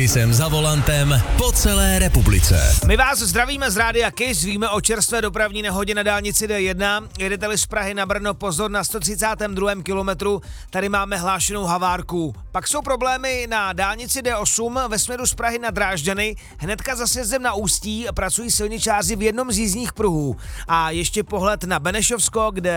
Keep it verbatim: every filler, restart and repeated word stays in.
Kissem za volantem po celé republice. My vás zdravíme z rádia Kiss, víme o čerstvé dopravní nehodě na dálnici D jedna. Jedete-li z Prahy na Brno, pozor na sto třicátém druhém kilometru, tady máme hlášenou havárku. Pak jsou problémy na dálnici D osm ve směru z Prahy na Drážďany, hnedka za sjezdem na Ústí pracují silničáři v jednom z jízdních pruhů. A ještě pohled na Benešovsko, kde